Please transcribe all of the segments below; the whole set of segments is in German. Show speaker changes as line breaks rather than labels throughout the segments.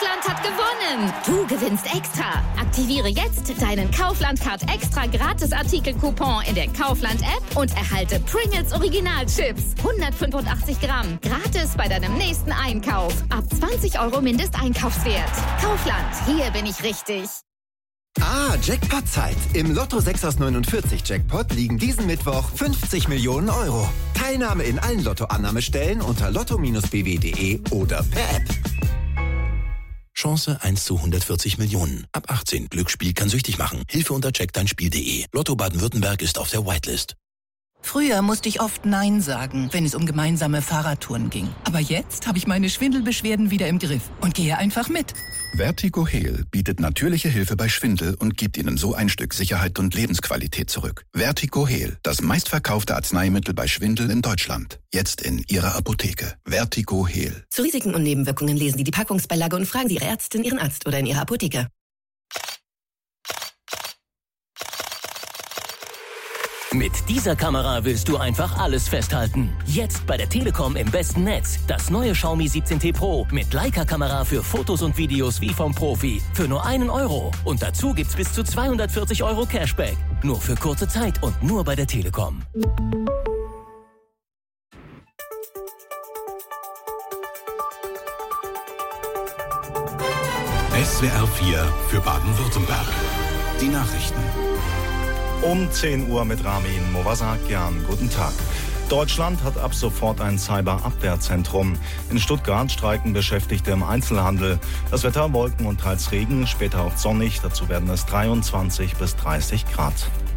Deutschland hat gewonnen. Du gewinnst extra. Aktiviere jetzt deinen Kaufland-Card extra Gratis-Artikel-Coupon in der Kaufland-App und erhalte Pringles Original-Chips. 185 Gramm. Gratis bei deinem nächsten Einkauf. Ab 20 € Mindesteinkaufswert. Kaufland, hier bin ich richtig.
Jackpot-Zeit. Im Lotto 6 aus 49 Jackpot liegen diesen Mittwoch 50 Millionen €. Teilnahme in allen Lotto-Annahmestellen unter lotto-bw.de oder per App.
Chance 1 zu 140 Millionen. Ab 18. Glücksspiel kann süchtig machen. Hilfe unter checkdeinspiel.de. Lotto Baden-Württemberg ist auf der Whitelist.
Früher musste ich oft Nein sagen, wenn es um gemeinsame Fahrradtouren ging. Aber jetzt habe ich meine Schwindelbeschwerden wieder im Griff und gehe einfach mit.
Vertigo Heal bietet natürliche Hilfe bei Schwindel und gibt Ihnen so ein Stück Sicherheit und Lebensqualität zurück. Vertigo Heal, das meistverkaufte Arzneimittel bei Schwindel in Deutschland. Jetzt in Ihrer Apotheke. Vertigo Heal.
Zu Risiken und Nebenwirkungen lesen Sie die Packungsbeilage und fragen Sie Ihre Ärztin, Ihren Arzt oder in Ihrer Apotheke.
Mit dieser Kamera willst du einfach alles festhalten. Jetzt bei der Telekom im besten Netz. Das neue Xiaomi 17T Pro mit Leica-Kamera für Fotos und Videos wie vom Profi. Für nur €1. Und dazu gibt's bis zu 240 € Cashback. Nur für kurze Zeit und nur bei der Telekom.
SWR 4 für Baden-Württemberg. Die Nachrichten.
Um 10 Uhr mit Ramin Movasakian. Guten Tag. Deutschland hat ab sofort ein Cyberabwehrzentrum. In Stuttgart streiken Beschäftigte im Einzelhandel. Das Wetter, Wolken und teils Regen, später auch sonnig. Dazu werden es 23 bis 30 Grad.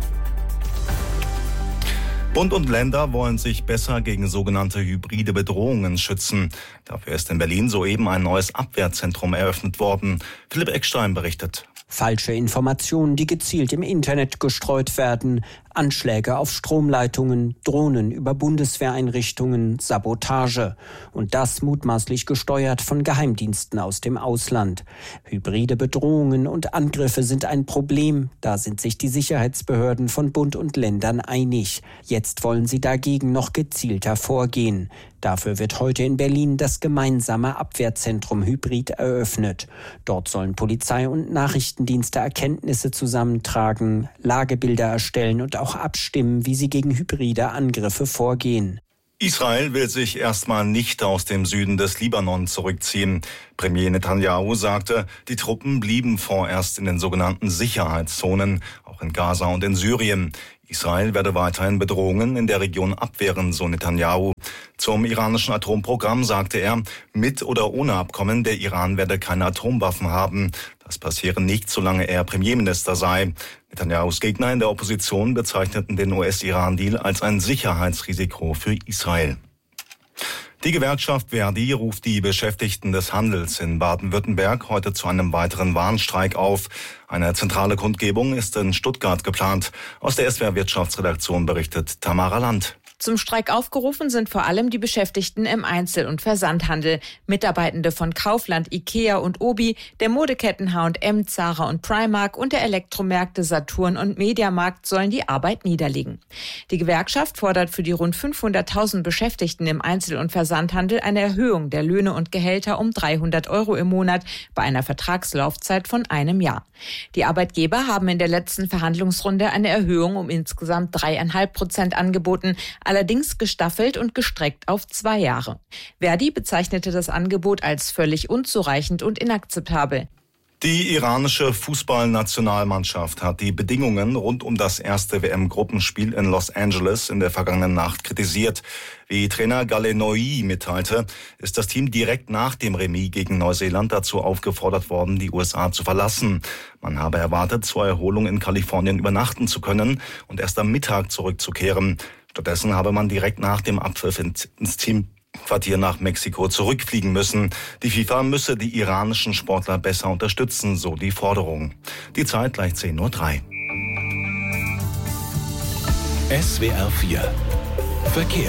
Bund und Länder wollen sich besser gegen sogenannte hybride Bedrohungen schützen. Dafür ist in Berlin soeben ein neues Abwehrzentrum eröffnet worden. Philipp Eckstein berichtet.
Falsche Informationen, die gezielt im Internet gestreut werden, Anschläge auf Stromleitungen, Drohnen über Bundeswehreinrichtungen, Sabotage. Und das mutmaßlich gesteuert von Geheimdiensten aus dem Ausland. Hybride Bedrohungen und Angriffe sind ein Problem. Da sind sich die Sicherheitsbehörden von Bund und Ländern einig. Jetzt wollen sie dagegen noch gezielter vorgehen. Dafür wird heute in Berlin das gemeinsame Abwehrzentrum Hybrid eröffnet. Dort sollen Polizei und Nachrichtendienste Erkenntnisse zusammentragen, Lagebilder erstellen und auch abstimmen, wie sie gegen hybride Angriffe vorgehen.
Israel will sich erstmal nicht aus dem Süden des Libanon zurückziehen. Premier Netanyahu sagte, die Truppen blieben vorerst in den sogenannten Sicherheitszonen, auch in Gaza und in Syrien. Israel werde weiterhin Bedrohungen in der Region abwehren, so Netanyahu. Zum iranischen Atomprogramm sagte er, mit oder ohne Abkommen, der Iran werde keine Atomwaffen haben. Das passiere nicht, solange er Premierminister sei. Netanyahus Gegner in der Opposition bezeichneten den US-Iran-Deal als ein Sicherheitsrisiko für Israel. Die Gewerkschaft Verdi ruft die Beschäftigten des Handels in Baden-Württemberg heute zu einem weiteren Warnstreik auf. Eine zentrale Kundgebung ist in Stuttgart geplant. Aus der SWR Wirtschaftsredaktion berichtet Tamara Land.
Zum Streik aufgerufen sind vor allem die Beschäftigten im Einzel- und Versandhandel. Mitarbeitende von Kaufland, Ikea und Obi, der Modeketten H&M, Zara und Primark und der Elektromärkte Saturn und Mediamarkt sollen die Arbeit niederlegen. Die Gewerkschaft fordert für die rund 500.000 Beschäftigten im Einzel- und Versandhandel eine Erhöhung der Löhne und Gehälter um 300 € im Monat bei einer Vertragslaufzeit von einem Jahr. Die Arbeitgeber haben in der letzten Verhandlungsrunde eine Erhöhung um insgesamt 3,5% angeboten, allerdings gestaffelt und gestreckt auf 2 Jahre. Verdi bezeichnete das Angebot als völlig unzureichend und inakzeptabel.
Die iranische Fußballnationalmannschaft hat die Bedingungen rund um das erste WM-Gruppenspiel in Los Angeles in der vergangenen Nacht kritisiert. Wie Trainer Galenoui mitteilte, ist das Team direkt nach dem Remis gegen Neuseeland dazu aufgefordert worden, die USA zu verlassen. Man habe erwartet, zur Erholung in Kalifornien übernachten zu können und erst am Mittag zurückzukehren. Stattdessen habe man direkt nach dem Abpfiff ins Teamquartier nach Mexiko zurückfliegen müssen. Die FIFA müsse die iranischen Sportler besser unterstützen, so die Forderung. Die Zeit gleich 10:03 Uhr.
SWR 4 Verkehr.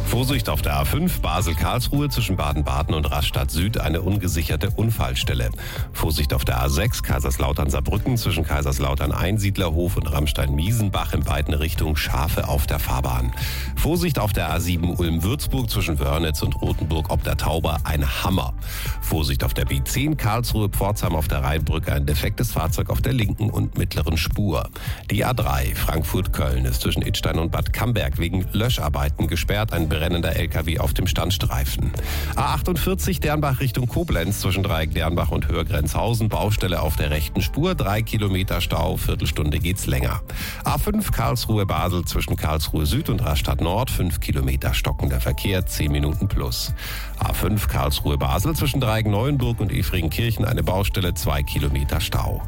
Vorsicht auf der A5 Basel-Karlsruhe zwischen Baden-Baden und Rastatt Süd eine ungesicherte Unfallstelle. Vorsicht auf der A6 Kaiserslautern-Saarbrücken zwischen Kaiserslautern-Einsiedlerhof und Ramstein-Miesenbach in beiden Richtungen Schafe auf der Fahrbahn. Vorsicht auf der A7 Ulm-Würzburg zwischen Wörnitz und Rothenburg ob der Tauber ein Hammer. Vorsicht auf der B10 Karlsruhe-Pforzheim auf der Rheinbrücke ein defektes Fahrzeug auf der linken und mittleren Spur. Die A3 Frankfurt-Köln ist zwischen Idstein und Bad Camberg wegen Löscharbeiten gesperrt. Ein brennender LKW auf dem Standstreifen. A48 Dernbach Richtung Koblenz zwischen Dreieck Dernbach und Höhergrenzhausen. Baustelle auf der rechten Spur. 3 Kilometer Stau. Viertelstunde geht's länger. A5 Karlsruhe-Basel zwischen Karlsruhe Süd und Rastatt Nord. 5 Kilometer stockender Verkehr. 10 Minuten plus. A5 Karlsruhe-Basel zwischen Dreieck Neuenburg und Efringenkirchen. Eine Baustelle. 2 Kilometer Stau.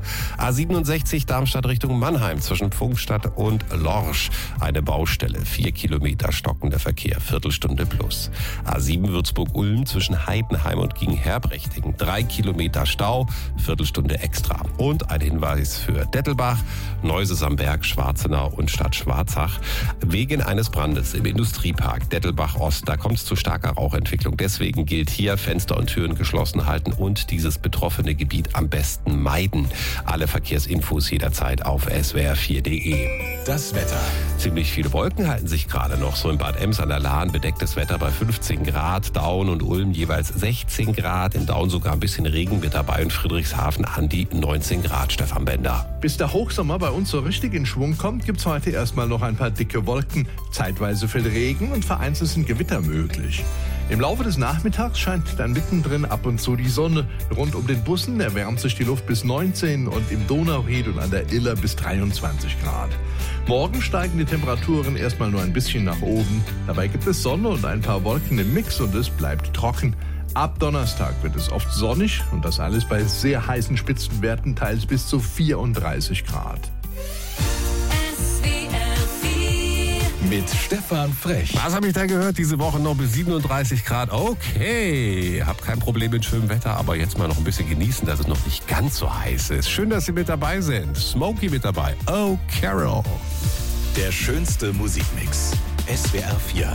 A67 Darmstadt Richtung Mannheim zwischen Pfungstadt und Lorsch. Eine Baustelle. 4 Kilometer stockender Verkehr. Viertelstunde plus. A7 Würzburg-Ulm zwischen Heidenheim und Gingen-Herbrechting. 3 Kilometer Stau, Viertelstunde extra. Und ein Hinweis für Dettelbach, Neuses am Berg, Schwarzenau und Stadt Schwarzach. Wegen eines Brandes im Industriepark Dettelbach Ost, da kommt es zu starker Rauchentwicklung. Deswegen gilt hier Fenster und Türen geschlossen halten und dieses betroffene Gebiet am besten meiden. Alle Verkehrsinfos jederzeit auf swr4.de.
Das Wetter.
Ziemlich viele Wolken halten sich gerade noch. So in Bad Ems an der Lahn bedecktes Wetter bei 15 Grad. Daun und Ulm jeweils 16 Grad. In Daun sogar ein bisschen Regen mit dabei. Und Friedrichshafen an die 19 Grad. Stefan Bender.
Bis der Hochsommer bei uns so richtig in Schwung kommt, gibt's heute erstmal noch ein paar dicke Wolken. Zeitweise fällt Regen und vereinzelt sind Gewitter möglich. Im Laufe des Nachmittags scheint dann mittendrin ab und zu die Sonne. Rund um den Bussen erwärmt sich die Luft bis 19 und im Donauried und an der Iller bis 23 Grad. Morgen steigen die Temperaturen erstmal nur ein bisschen nach oben. Dabei gibt es Sonne und ein paar Wolken im Mix und es bleibt trocken. Ab Donnerstag wird es oft sonnig und das alles bei sehr heißen Spitzenwerten, teils bis zu 34 Grad.
Mit Stefan Frech.
Was habe ich da gehört? Diese Woche noch bis 37 Grad. Okay, hab kein Problem mit schönem Wetter, aber jetzt mal noch ein bisschen genießen, dass es noch nicht ganz so heiß ist. Schön, dass Sie mit dabei sind. Smokey mit dabei. Oh, Carol.
Der schönste Musikmix. SWR 4.